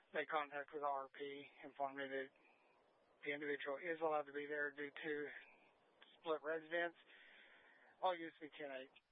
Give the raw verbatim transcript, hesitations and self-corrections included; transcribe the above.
made contact with the R P, informed me that the individual is allowed to be there due to split residence. I'll use the ten eight.